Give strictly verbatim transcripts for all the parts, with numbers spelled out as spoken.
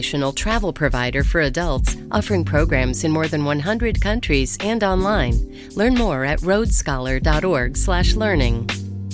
Travel provider for adults, offering programs in more than one hundred countries and online. Learn more at roadscholar.org slash learning.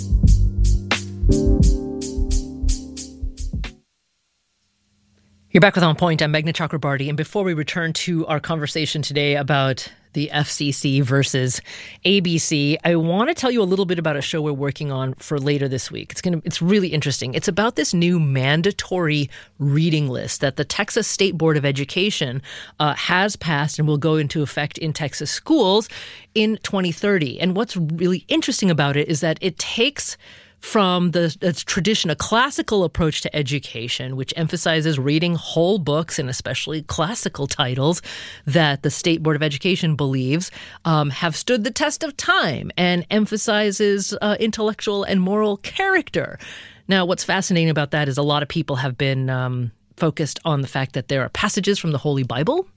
You're back with On Point. I'm Meghna Chakrabarty. And before we return to our conversation today about the F C C versus A B C, I want to tell you a little bit about a show we're working on for later this week. It's going to, it's really interesting. It's about this new mandatory reading list that the Texas State Board of Education uh, has passed and will go into effect in Texas schools in twenty thirty. And what's really interesting about it is that it takes from the, the tradition, a classical approach to education, which emphasizes reading whole books and especially classical titles that the State Board of Education believes um, have stood the test of time, and emphasizes uh, intellectual and moral character. Now, what's fascinating about that is a lot of people have been um, focused on the fact that there are passages from the Holy Bible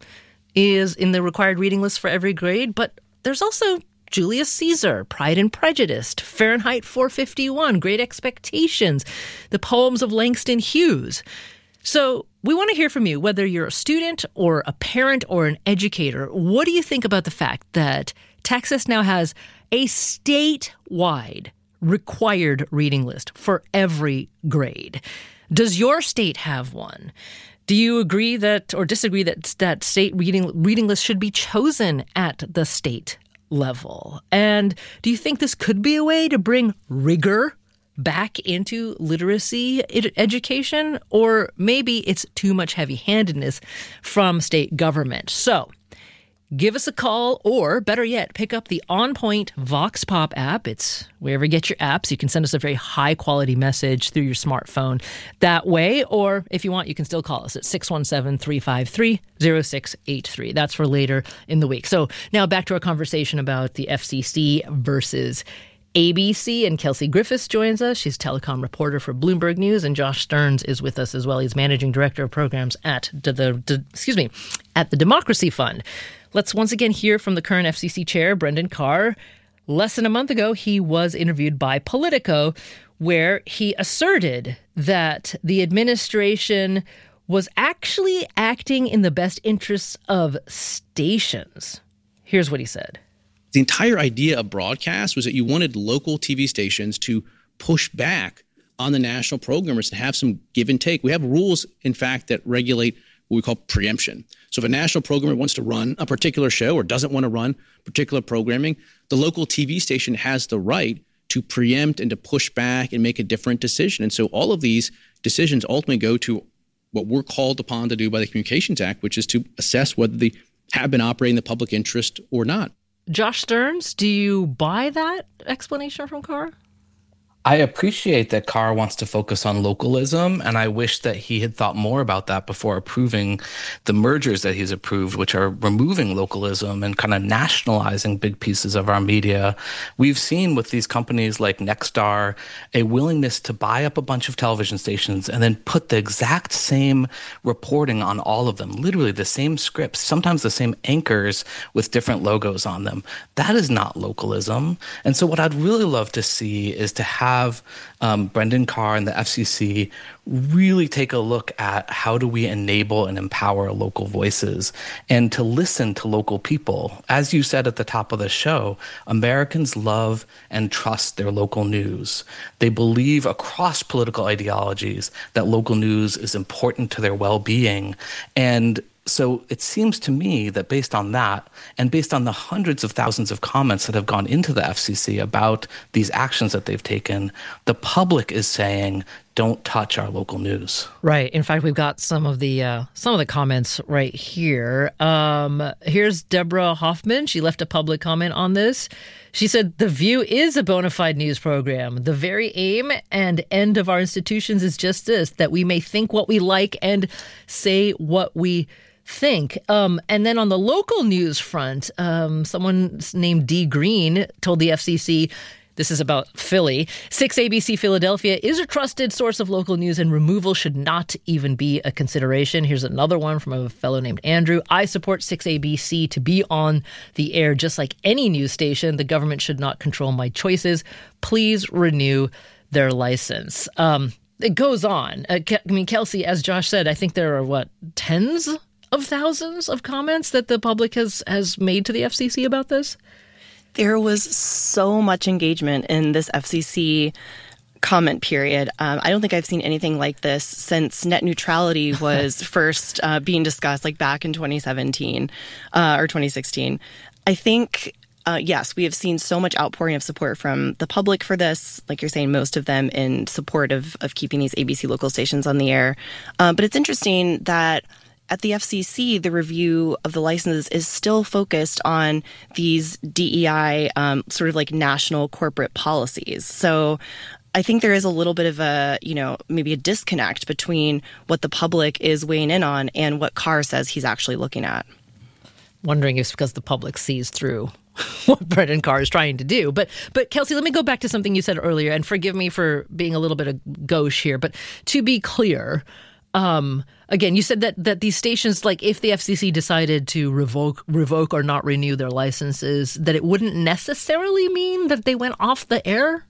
is in the required reading list for every grade, but there's also Julius Caesar, Pride and Prejudice, Fahrenheit four fifty-one, Great Expectations, the poems of Langston Hughes. So we want to hear from you, whether you're a student or a parent or an educator. What do you think about the fact that Texas now has a statewide required reading list for every grade? Does your state have one? Do you agree that or disagree that that state reading reading list should be chosen at the state level? And do you think this could be a way to bring rigor back into literacy ed- education? Or maybe it's too much heavy-handedness from state government? So give us a call, or better yet, pick up the On Point Vox Pop app. It's wherever you get your apps. You can send us a very high-quality message through your smartphone that way. Or if you want, you can still call us at six one seven, three five three, zero six eight three. That's for later in the week. So now back to our conversation about the F C C versus A B C. And Kelsey Griffiths joins us. She's telecom reporter for Bloomberg News. And Josh Stearns is with us as well. He's managing director of programs at the, the, the excuse me, at the Democracy Fund. Let's once again hear from the current F C C chair, Brendan Carr. Less than a month ago, he was interviewed by Politico, where he asserted that the administration was actually acting in the best interests of stations. Here's what he said. The entire idea of broadcast was that you wanted local T V stations to push back on the national programmers and have some give and take. We have rules, in fact, that regulate what we call preemption. So if a national programmer wants to run a particular show or doesn't want to run particular programming, the local T V station has the right to preempt and to push back and make a different decision. And so all of these decisions ultimately go to what we're called upon to do by the Communications Act, which is to assess whether they have been operating in the public interest or not. Josh Stearns, do you buy that explanation from Carr? I appreciate that Carr wants to focus on localism, and I wish that he had thought more about that before approving the mergers that he's approved, which are removing localism and kind of nationalizing big pieces of our media. We've seen with these companies like Nexstar a willingness to buy up a bunch of television stations and then put the exact same reporting on all of them, literally the same scripts, sometimes the same anchors with different logos on them. That is not localism. And so what I'd really love to see is to have have um, Brendan Carr and the F C C really take a look at how do we enable and empower local voices and to listen to local people. As you said at the top of the show, Americans love and trust their local news. They believe across political ideologies that local news is important to their well-being. And so it seems to me that based on that, and based on the hundreds of thousands of comments that have gone into the F C C about these actions that they've taken, the public is saying, don't touch our local news. Right. In fact, we've got some of the uh, some of the comments right here. Um, here's Deborah Hoffman. She left a public comment on this. She said, The View is a bona fide news program. The very aim and end of our institutions is just this, that we may think what we like and say what we think. Um, and then on the local news front, um, someone named Dee Green told the F C C, this is about Philly, six A B C Philadelphia is a trusted source of local news and removal should not even be a consideration. Here's another one from a fellow named Andrew. I support six A B C to be on the air just like any news station. The government should not control my choices. Please renew their license. Um, it goes on. Uh, Ke- I mean, Kelsey, as Josh said, I think there are, what, tens of thousands of comments that the public has, has made to the F C C about this? There was so much engagement in this F C C comment period. Um, I don't think I've seen anything like this since net neutrality was first uh, being discussed, like back in twenty seventeen uh, or twenty sixteen. I think, uh, yes, we have seen so much outpouring of support from the public for this. Like you're saying, most of them in support of, of keeping these A B C local stations on the air. Um, but it's interesting that at the F C C, the review of the licenses is still focused on these D E I um, sort of like national corporate policies. So I think there is a little bit of a, you know, maybe a disconnect between what the public is weighing in on and what Carr says he's actually looking at. Wondering if it's because the public sees through what Brendan Carr is trying to do. But, but Kelsey, let me go back to something you said earlier, and forgive me for being a little bit of gauche here. But to be clear, um, again, you said that, that these stations, like if the F C C decided to revoke, revoke or not renew their licenses, that it wouldn't necessarily mean that they went off the air?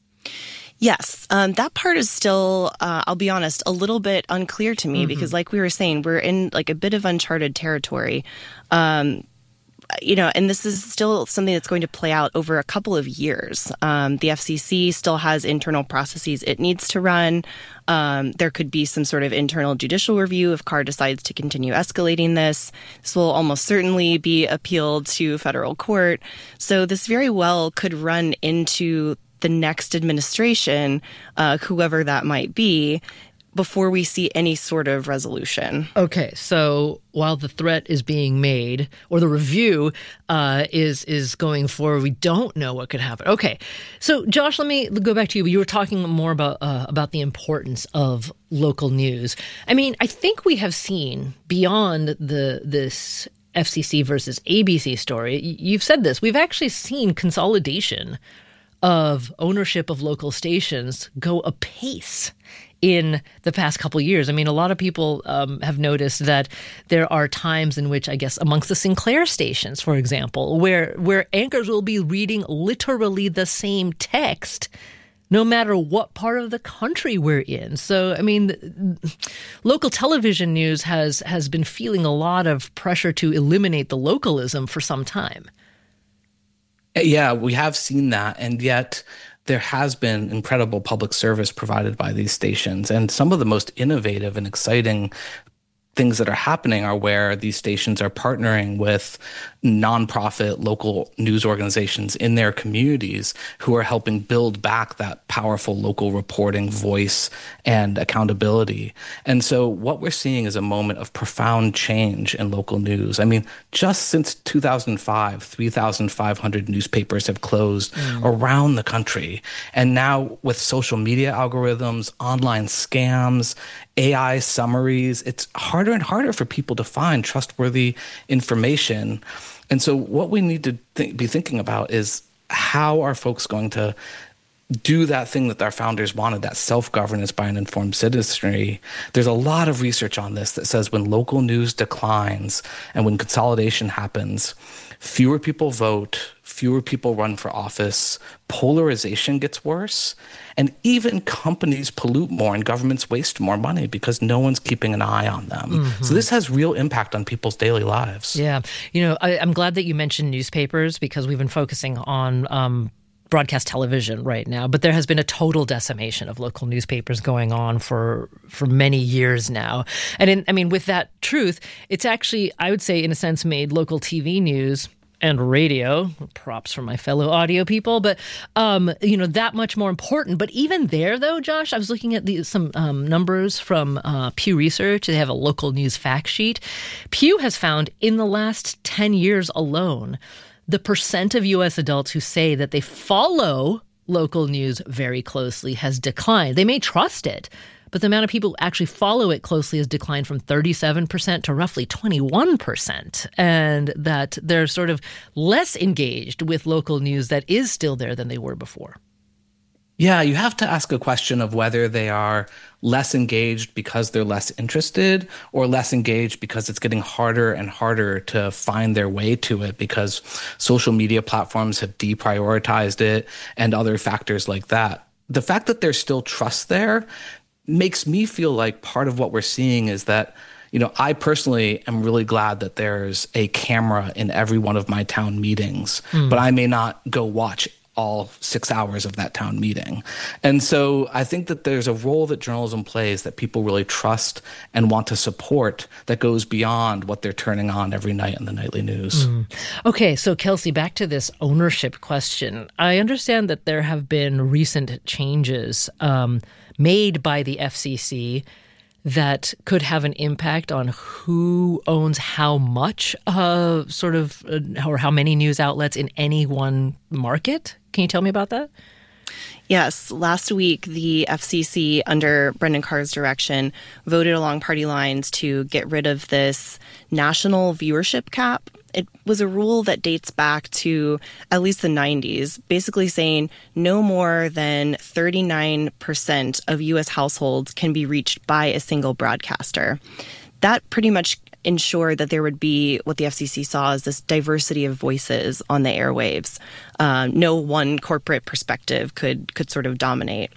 Yes, um, that part is still, uh, I'll be honest, a little bit unclear to me mm-hmm. because like we were saying, we're in like a bit of uncharted territory. Um, you know, and this is still something that's going to play out over a couple of years. Um, the F C C still has internal processes it needs to run. Um, there could be some sort of internal judicial review if Carr decides to continue escalating this. This will almost certainly be appealed to federal court. So this very well could run into the next administration, uh, whoever that might be, before we see any sort of resolution. Okay, so while the threat is being made, or the review uh, is is going forward, we don't know what could happen. Okay, so Josh, let me go back to you. You were talking more about uh, about the importance of local news. I mean, I think we have seen beyond the this F C C versus A B C story. You've said this. We've actually seen consolidation of ownership of local stations go apace in the past couple of years. I mean, a lot of people um, have noticed that there are times in which, I guess, amongst the Sinclair stations, for example, where where anchors will be reading literally the same text no matter what part of the country we're in. So, I mean, local television news has has been feeling a lot of pressure to eliminate the localism for some time. Yeah, we have seen that, and yet there has been incredible public service provided by these stations. And some of the most innovative and exciting things that are happening are where these stations are partnering with nonprofit local news organizations in their communities who are helping build back that powerful local reporting voice and accountability. And so what we're seeing is a moment of profound change in local news. I mean, just since two thousand five, three thousand five hundred newspapers have closed mm. around the country. And now with social media algorithms, online scams, A I summaries, it's harder and harder for people to find trustworthy information. And so what we need to th- be thinking about is how are folks going to do that thing that our founders wanted, that self-governance by an informed citizenry. There's a lot of research on this that says when local news declines and when consolidation happens, fewer people vote, fewer people run for office, polarization gets worse, and even companies pollute more and governments waste more money because no one's keeping an eye on them. Mm-hmm. So this has real impact on people's daily lives. Yeah. You know, I, I'm glad that you mentioned newspapers because we've been focusing on um, broadcast television right now, but there has been a total decimation of local newspapers going on for for many years now. And in, I mean, with that truth, it's actually, I would say, in a sense, made local T V news and radio, props for my fellow audio people, but, um, you know, that much more important. But even there, though, Josh, I was looking at the, some um, numbers from uh, Pew Research. They have a local news fact sheet. Pew has found in the last ten years alone, the percent of U S adults who say that they follow local news very closely has declined. They may trust it, but the amount of people who actually follow it closely has declined from thirty-seven percent to roughly twenty-one percent. And that they're sort of less engaged with local news that is still there than they were before. Yeah, you have to ask a question of whether they are less engaged because they're less interested or less engaged because it's getting harder and harder to find their way to it because social media platforms have deprioritized it and other factors like that. The fact that there's still trust there makes me feel like part of what we're seeing is that, you know, I personally am really glad that there's a camera in every one of my town meetings, mm. but I may not go watch all six hours of that town meeting. And so I think that there's a role that journalism plays that people really trust and want to support that goes beyond what they're turning on every night in the nightly news. Mm. Okay, so Kelsey, back to this ownership question. I understand that there have been recent changes um, made by the F C C that could have an impact on who owns how much, uh, sort of, uh, or how many news outlets in any one market. Can you tell me about that? Yes. Last week, the F C C, under Brendan Carr's direction, voted along party lines to get rid of this national viewership cap. It was a rule that dates back to at least the nineties, basically saying no more than thirty-nine percent of U S households can be reached by a single broadcaster. That pretty much ensured that there would be what the F C C saw as this diversity of voices on the airwaves. Uh, no one corporate perspective could could sort of dominate.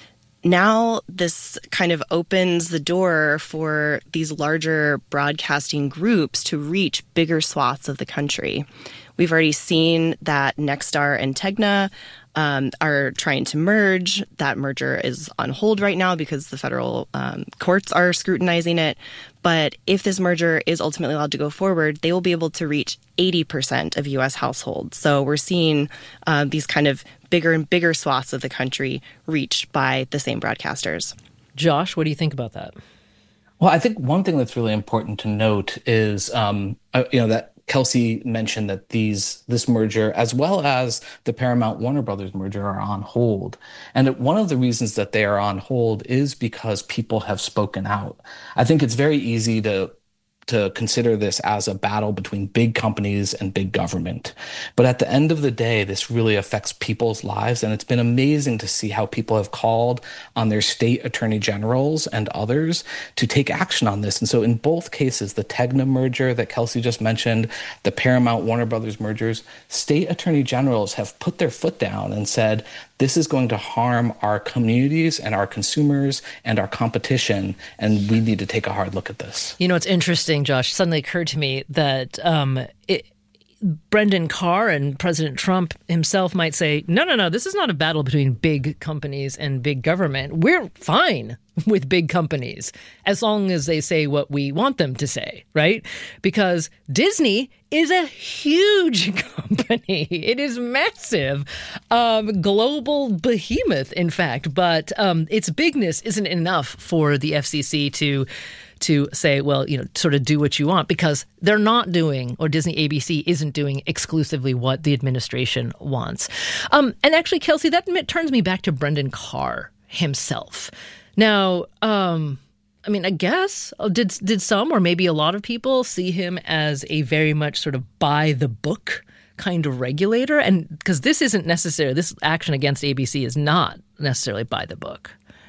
Now this kind of opens the door for these larger broadcasting groups to reach bigger swaths of the country. We've already seen that Nexstar and Tegna um, are trying to merge. That merger is on hold right now because the federal um, courts are scrutinizing it. But if this merger is ultimately allowed to go forward, they will be able to reach eighty percent of U S households. So we're seeing uh, these kind of bigger and bigger swaths of the country reached by the same broadcasters. Josh, what do you think about that? Well, I think one thing that's really important to note is, um, uh, you know, that Kelsey mentioned that these this merger, as well as the Paramount Warner Brothers merger, are on hold. And one of the reasons that they are on hold is because people have spoken out. I think it's very easy to to consider this as a battle between big companies and big government. But at the end of the day, this really affects people's lives. And it's been amazing to see how people have called on their state attorney generals and others to take action on this. And so in both cases, the Tegna merger that Kelsey just mentioned, the Paramount Warner Brothers mergers, state attorney generals have put their foot down and said, this is going to harm our communities and our consumers and our competition, and we need to take a hard look at this. You know, it's interesting, Josh. Suddenly occurred to me that um, it, Brendan Carr and President Trump himself might say, no, no, no, this is not a battle between big companies and big government. We're fine with big companies as long as they say what we want them to say, right? Because Disney is a huge company. It is massive, um, global behemoth, in fact. But um, its bigness isn't enough for the F C C to to say, well, you know, sort of do what you want, because they're not doing, or Disney A B C isn't doing exclusively what the administration wants. Um, and actually, Kelsey, that turns me back to Brendan Carr himself. Now, um, I mean, I guess, did did some or maybe a lot of people see him as a very much sort of by the book kind of regulator? And because this isn't necessarily, this action against A B C is not necessarily by the book.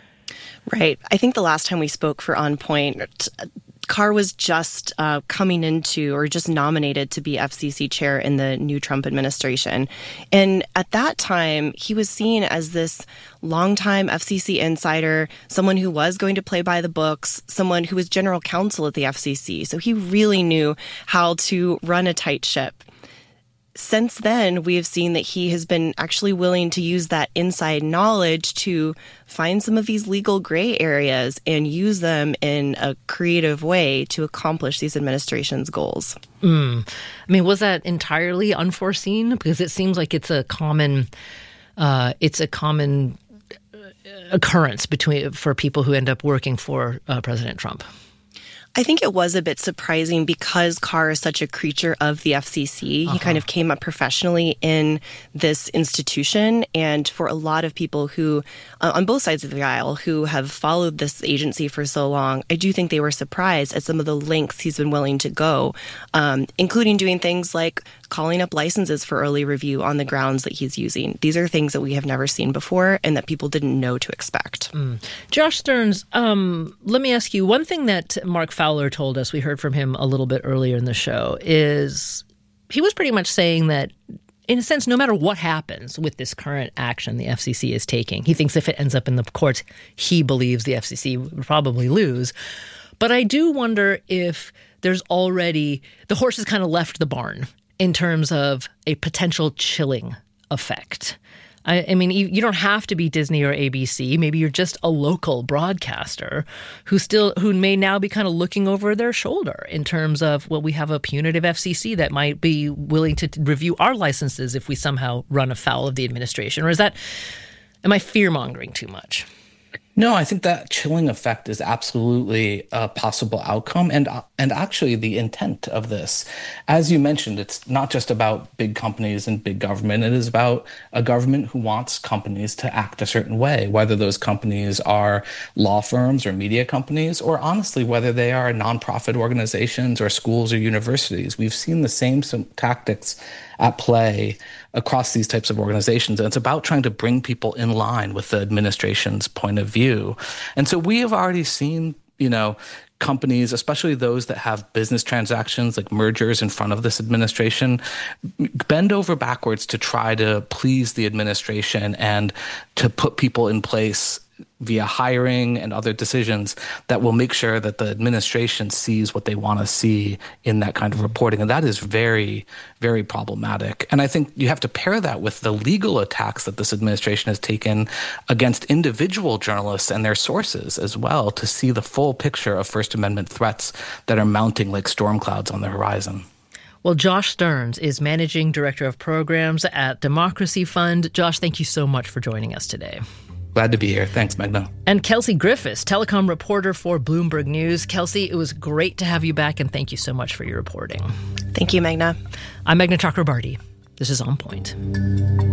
Right. I think the last time we spoke for On Point, Carr was just uh, coming into or just nominated to be F C C chair in the new Trump administration. And at that time, he was seen as this longtime F C C insider, someone who was going to play by the books, someone who was general counsel at the F C C. So he really knew how to run a tight ship. Since then, we have seen that he has been actually willing to use that inside knowledge to find some of these legal gray areas and use them in a creative way to accomplish these administration's goals. Mm. I mean, was that entirely unforeseen? Because it seems like it's a common, uh, it's a common occurrence between for people who end up working for uh, President Trump. I think it was a bit surprising because Carr is such a creature of the F C C. Uh-huh. He kind of came up professionally in this institution. And for a lot of people who, uh, on both sides of the aisle, who have followed this agency for so long, I do think they were surprised at some of the lengths he's been willing to go, um, including doing things like calling up licenses for early review on the grounds that he's using. These are things that we have never seen before and that people didn't know to expect. Mm. Josh Stearns, um, let me ask you, one thing that Mark Fowler told us, we heard from him a little bit earlier in the show, is he was pretty much saying that in a sense, no matter what happens with this current action the F C C is taking, he thinks if it ends up in the courts, he believes the F C C would probably lose. But I do wonder if there's already, the horse has kind of left the barn in terms of a potential chilling effect. I, I mean, you, you don't have to be Disney or A B C. Maybe you're just a local broadcaster who still who may now be kind of looking over their shoulder in terms of, well, we have a punitive F C C that might be willing to review our licenses if we somehow run afoul of the administration. Or is that, am I fear-mongering too much? No, I think that chilling effect is absolutely a possible outcome and and actually the intent of this. As you mentioned, it's not just about big companies and big government. It is about a government who wants companies to act a certain way, whether those companies are law firms or media companies, or honestly, whether they are nonprofit organizations or schools or universities. We've seen the same tactics at play across these types of organizations. And it's about trying to bring people in line with the administration's point of view. And so we have already seen, you know, companies, especially those that have business transactions like mergers in front of this administration, bend over backwards to try to please the administration and to put people in place via hiring and other decisions that will make sure that the administration sees what they want to see in that kind of reporting. And that is very, very problematic. And I think you have to pair that with the legal attacks that this administration has taken against individual journalists and their sources as well to see the full picture of First Amendment threats that are mounting like storm clouds on the horizon. Well, Josh Stearns is Managing Director of Programs at Democracy Fund. Josh, thank you so much for joining us today. Glad to be here. Thanks, Meghna. And Kelsey Griffiths, telecom reporter for Bloomberg News. Kelsey, it was great to have you back, and thank you so much for your reporting. Thank you, Meghna. I'm Meghna Chakrabarty. This is On Point.